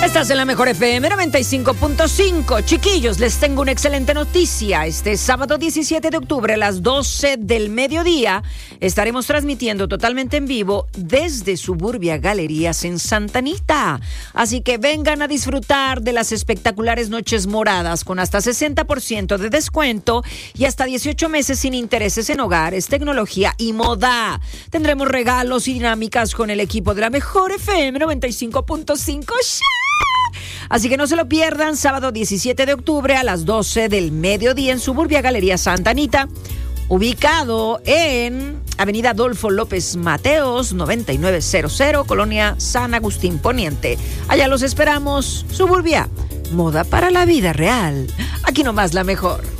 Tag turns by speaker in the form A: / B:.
A: Estás en la mejor FM 95.5. Chiquillos, les tengo una excelente noticia. Este sábado 17 de octubre a las 12 del mediodía estaremos transmitiendo totalmente en vivo desde Suburbia Galerías en Santa Anita. Así que vengan a disfrutar de las espectaculares noches moradas con hasta 60% de descuento y hasta 18 meses sin intereses en hogares, tecnología y moda. Tendremos regalos y dinámicas con el equipo de la mejor FM 95.5. Así que no se lo pierdan, sábado 17 de octubre a las 12 del mediodía en Suburbia Galería Santa Anita, ubicado en Avenida Adolfo López Mateos, 9900, Colonia San Agustín Poniente. Allá los esperamos. Suburbia, moda para la vida real. Aquí nomás la mejor.